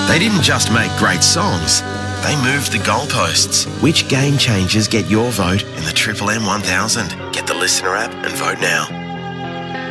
They didn't just make great songs, they moved the goalposts. Which game changers get your vote in the Triple M 1000? Get the Listener app and vote now.